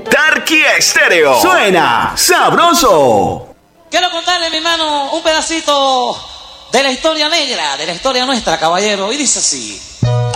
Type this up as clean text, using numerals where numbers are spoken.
Tarqui Estéreo. Suena sabroso. Quiero contarle, mi hermano, un pedacito de la historia negra, de la historia nuestra, caballero. Y dice así.